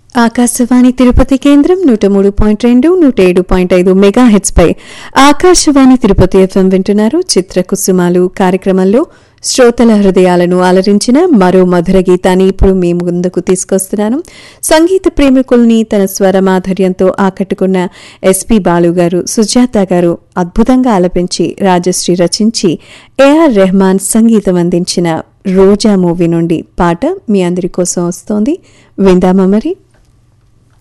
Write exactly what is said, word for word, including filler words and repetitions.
ఆకాశవాణి తిరుపతి కేంద్రం నూట మూడు పాయింట్ రెండు నూట ఏడు పాయింట్ ఐదు మెగా హెడ్స్ పై ఆకాశవాణి తిరుపతి ఎఫ్ఎం వింటున్నారు. చిత్ర కుసుమాలు కార్యక్రమంలో శ్రోతల హృదయాలను అలరించిన మరో మధుర గీతాన్ని ఇప్పుడు మీ ముందుకు తీసుకొస్తున్నాను. సంగీత ప్రేమికుల్ని తన స్వర మాధుర్యంతో ఆకట్టుకున్న ఎస్పి బాలు గారు, సుజాత గారు అద్భుతంగా ఆలపించి రాజశ్రీ రచించి ఏఆర్ రెహమాన్ సంగీతం అందించిన రోజా మూవీ నుండి పాట మీ అందరి కోసం వస్తోంది. విందామా మరి.